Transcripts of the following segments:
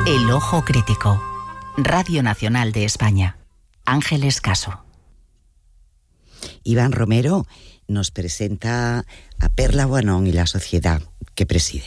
El Ojo Crítico. Radio Nacional de España. Ángeles Caso. Iván Romero nos presenta a Perla Guanón y la sociedad que preside.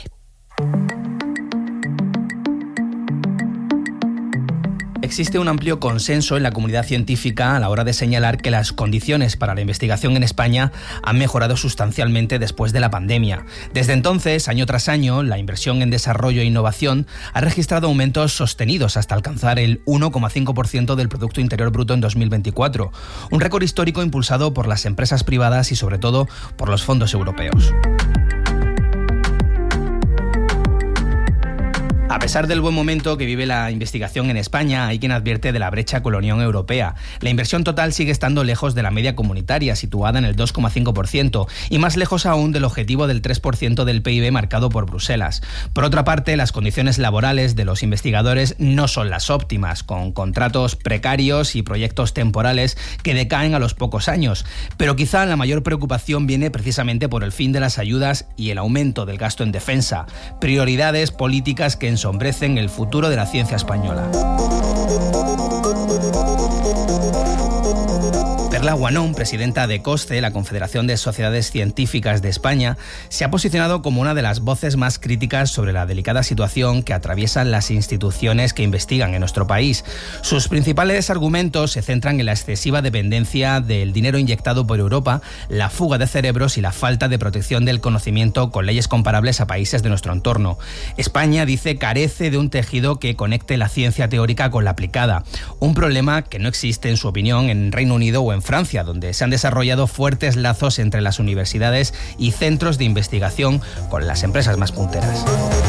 Existe un amplio consenso en la comunidad científica a la hora de señalar que las condiciones para la investigación en España han mejorado sustancialmente después de la pandemia. Desde entonces, año tras año, la inversión en desarrollo e innovación ha registrado aumentos sostenidos hasta alcanzar el 1,5% del Producto Interior Bruto en 2024, un récord histórico impulsado por las empresas privadas y sobre todo por los fondos europeos. A pesar del buen momento que vive la investigación en España, hay quien advierte de la brecha con la Unión Europea. La inversión total sigue estando lejos de la media comunitaria, situada en el 2,5%, y más lejos aún del objetivo del 3% del PIB marcado por Bruselas. Por otra parte, las condiciones laborales de los investigadores no son las óptimas, con contratos precarios y proyectos temporales que decaen a los pocos años. Pero quizá la mayor preocupación viene precisamente por el fin de las ayudas y el aumento del gasto en defensa, prioridades políticas que ensombrecen el futuro de la ciencia española. Perla Guanón, presidenta de COSCE, la Confederación de Sociedades Científicas de España, se ha posicionado como una de las voces más críticas sobre la delicada situación que atraviesan las instituciones que investigan en nuestro país. Sus principales argumentos se centran en la excesiva dependencia del dinero inyectado por Europa, la fuga de cerebros y la falta de protección del conocimiento con leyes comparables a países de nuestro entorno. España, dice, carece de un tejido que conecte la ciencia teórica con la aplicada, un problema que no existe, en su opinión, en Reino Unido o en Francia, donde se han desarrollado fuertes lazos entre las universidades y centros de investigación con las empresas más punteras.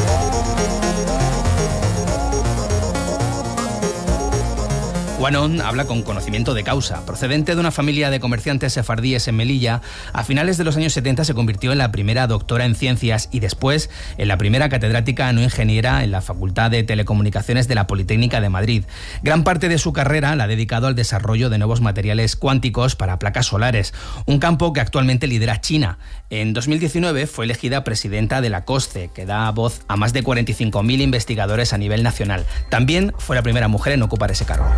Guanón habla con conocimiento de causa. Procedente de una familia de comerciantes sefardíes en Melilla, a finales de los años 70 se convirtió en la primera doctora en ciencias y después en la primera catedrática no ingeniera en la Facultad de Telecomunicaciones de la Politécnica de Madrid. Gran parte de su carrera la ha dedicado al desarrollo de nuevos materiales cuánticos para placas solares, un campo que actualmente lidera China. En 2019 fue elegida presidenta de la COSCE, que da voz a más de 45.000 investigadores a nivel nacional. También fue la primera mujer en ocupar ese cargo.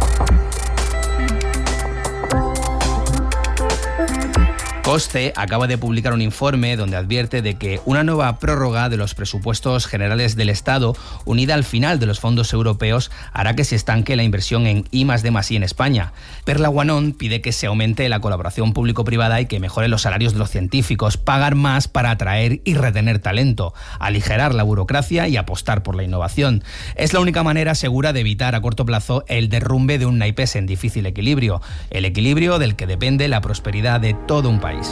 COSCE acaba de publicar un informe donde advierte de que una nueva prórroga de los presupuestos generales del Estado, unida al final de los fondos europeos, hará que se estanque la inversión en I+D+I en España. Perla Guanón pide que se aumente la colaboración público-privada y que mejore los salarios de los científicos, pagar más para atraer y retener talento, aligerar la burocracia y apostar por la innovación. Es la única manera segura de evitar a corto plazo el derrumbe de un naipes en difícil equilibrio, el equilibrio del que depende la prosperidad de todo un país.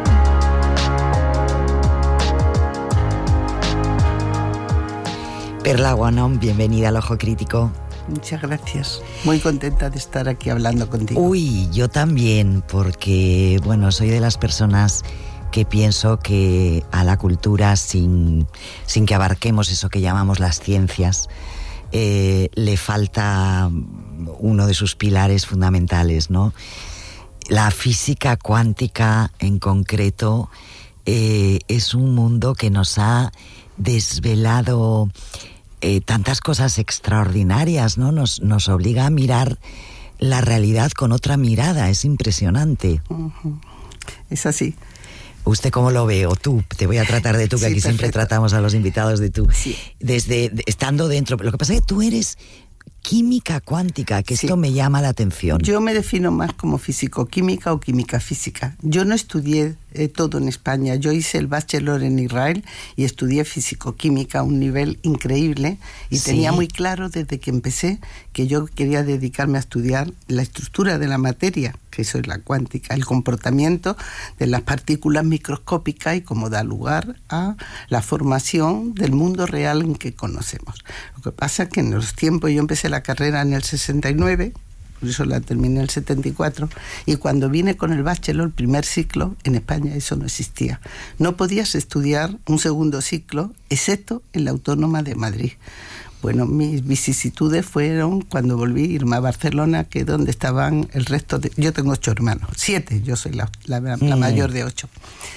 Perla Guanón, bienvenida al Ojo Crítico. Muchas gracias. Muy contenta de estar aquí hablando contigo. Uy, yo también, porque, bueno, soy de las personas que pienso que a la cultura, sin que abarquemos eso que llamamos las ciencias, le falta uno de sus pilares fundamentales, ¿no? La física cuántica, en concreto, es un mundo que nos ha desvelado tantas cosas extraordinarias, ¿no? Nos obliga a mirar la realidad con otra mirada, es impresionante. Uh-huh. Es así. ¿Usted cómo lo ve? O tú, te voy a tratar de tú, que sí, aquí perfecto. Siempre tratamos a los invitados de tú. Sí. Estando dentro, lo que pasa es que tú eres química cuántica, que sí. Esto me llama la atención. Yo me defino más como físico-química o química-física. Yo no estudié todo en España. Yo hice el bachelor en Israel y estudié físico-química a un nivel increíble y sí. Tenía muy claro desde que empecé que yo quería dedicarme a estudiar la estructura de la materia, que eso es la cuántica, el comportamiento de las partículas microscópicas y cómo da lugar a la formación del mundo real en que conocemos. Lo que pasa es que en los tiempos, yo empecé la carrera en el 69, por eso la terminé en el 74, y cuando vine con el bachelor, el primer ciclo, en España eso no existía. No podías estudiar un segundo ciclo, excepto en la Autónoma de Madrid. Bueno, mis vicisitudes fueron cuando volví a irme a Barcelona, que es donde estaban el resto de... Yo tengo 8 hermanos, 7, yo soy la mayor de 8.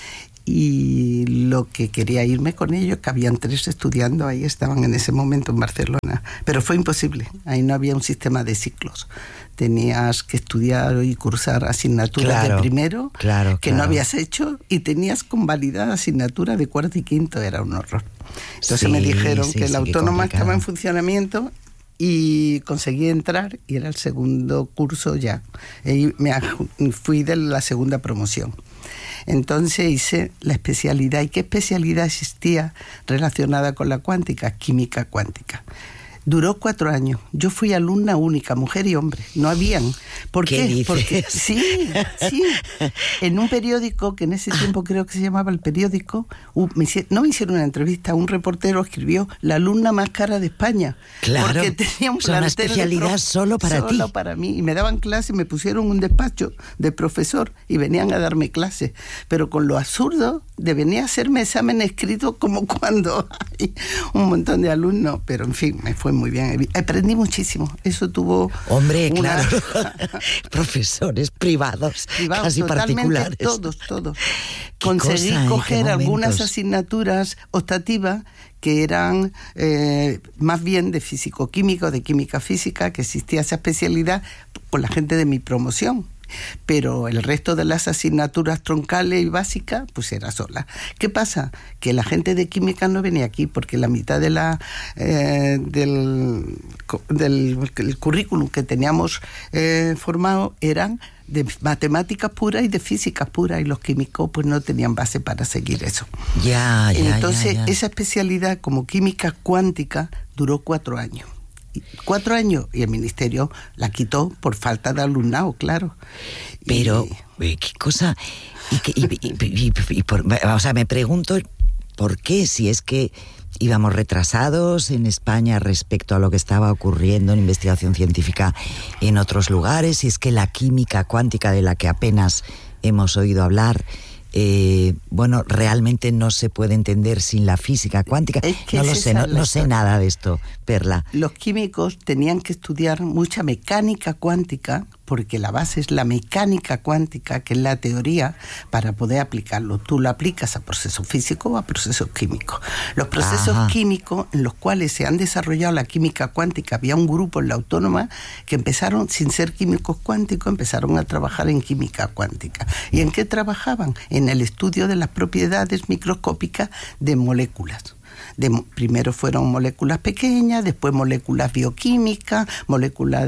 y lo que quería irme con ellos, que habían 3 estudiando, ahí estaban en ese momento en Barcelona, pero fue imposible, ahí no había un sistema de ciclos, tenías que estudiar y cursar asignaturas de primero, que no habías hecho, y tenías convalidada asignatura de cuarto y quinto, era un horror. Entonces me dijeron que la autónoma estaba en funcionamiento, y conseguí entrar, y era el segundo curso ya, y fui de la segunda promoción. Entonces hice la especialidad. ¿Y qué especialidad existía relacionada con la cuántica? Química cuántica. Duró 4 años. Yo fui alumna única, mujer y hombre. No habían. ¿Por qué? Porque sí. En un periódico, que en ese tiempo creo que se llamaba El Periódico, no me hicieron una entrevista, un reportero escribió la alumna más cara de España. Claro. Porque tenía un una especialidad solo para ti. Solo para mí. Y me daban clases, me pusieron un despacho de profesor y venían a darme clases. Pero con lo absurdo de venir a hacerme examen escrito como cuando hay un montón de alumnos. Pero en fin, me fue muy bien. Aprendí muchísimo. Eso tuvo... Hombre, claro. Profesores privados, casi particulares. Todos. Conseguí coger algunas asignaturas optativas que eran más bien de físico-química o de química-física, que existía esa especialidad con la gente de mi promoción. Pero el resto de las asignaturas troncales y básicas, pues era sola. ¿Qué pasa? Que la gente de química no venía aquí, porque la mitad de del currículum que teníamos formado eran de matemáticas puras y de física pura, y los químicos pues no tenían base para seguir eso. Entonces, esa especialidad como química cuántica duró 4 años. 4 años, y el ministerio la quitó por falta de alumnado, claro. Pero, ¿qué cosa? O sea, me pregunto por qué, si es que íbamos retrasados en España respecto a lo que estaba ocurriendo en investigación científica en otros lugares, si es que la química cuántica, de la que apenas hemos oído hablar, realmente no se puede entender sin la física cuántica. No lo sé, no sé nada de esto, Perla. Los químicos tenían que estudiar mucha mecánica cuántica, porque la base es la mecánica cuántica, que es la teoría, para poder aplicarlo. Tú lo aplicas a procesos físicos o a procesos químicos. Los procesos químicos en los cuales se han desarrollado la química cuántica, había un grupo en la Autónoma que empezaron, sin ser químicos cuánticos, empezaron a trabajar en química cuántica. ¿Y en qué trabajaban? En el estudio de las propiedades microscópicas de moléculas. Primero fueron moléculas pequeñas, después moléculas bioquímicas, moléculas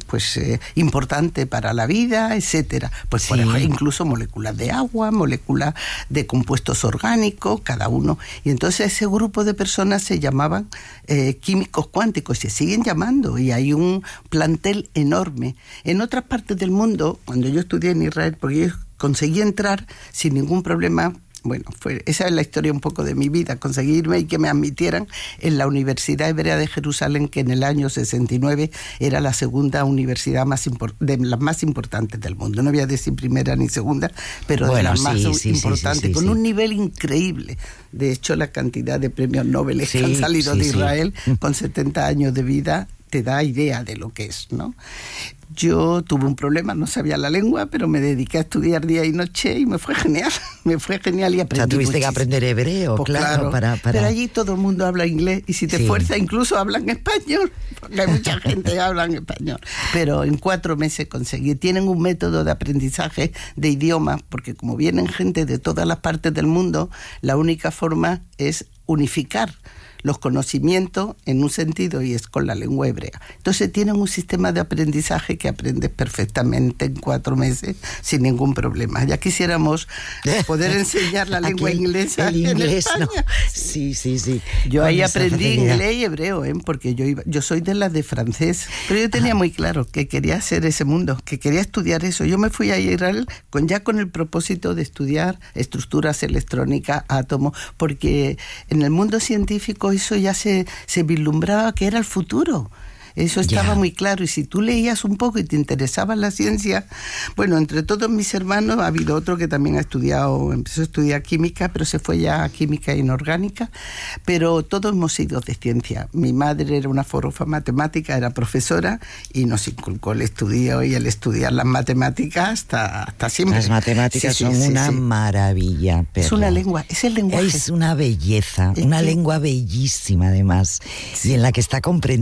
importantes para la vida, etcétera. Por ejemplo, incluso moléculas de agua, moléculas de compuestos orgánicos, cada uno. Y entonces ese grupo de personas se llamaban químicos cuánticos, se siguen llamando, y hay un plantel enorme. En otras partes del mundo, cuando yo estudié en Israel, porque yo conseguí entrar sin ningún problema. Bueno, esa es la historia un poco de mi vida, conseguirme y que me admitieran en la Universidad Hebrea de Jerusalén, que en el año 69 era la segunda universidad de las más importantes del mundo. No voy a decir primera ni segunda, pero de las más importantes, con un nivel increíble. De hecho, la cantidad de premios Nobel que han salido de Israel con 70 años de vida te da idea de lo que es, ¿no? Yo tuve un problema, no sabía la lengua, pero me dediqué a estudiar día y noche y me fue genial y aprendí. O sea, tuviste que aprender hebreo, pues claro. Pero allí todo el mundo habla inglés, y si te fuerzas incluso hablan español, porque hay mucha gente que habla en español. Pero en 4 meses conseguí. Tienen un método de aprendizaje de idiomas, porque como vienen gente de todas las partes del mundo, la única forma es unificar los conocimientos en un sentido, y es con la lengua hebrea. Entonces tienen un sistema de aprendizaje que aprendes perfectamente en 4 meses sin ningún problema. Ya quisiéramos poder enseñar la lengua inglesa en España. No. Sí. Yo ahí aprendí inglés y hebreo, porque yo soy de las de francés, pero yo tenía muy claro que quería hacer ese mundo, que quería estudiar eso. Yo me fui a Israel con el propósito de estudiar estructuras electrónicas, átomos, porque en el mundo científico eso ya se vislumbraba que era el futuro. Eso estaba muy claro. Y si tú leías un poco y te interesaba la ciencia, bueno, entre todos mis hermanos ha habido otro que también empezó a estudiar química, pero se fue ya a química inorgánica, pero todos hemos sido de ciencia. Mi madre era una forofá matemática, era profesora y nos inculcó el estudio y el estudiar las matemáticas hasta siempre. Las matemáticas son una maravilla. Es una lengua, es el lenguaje. Es una belleza, una lengua bellísima además, y en la que está comprendida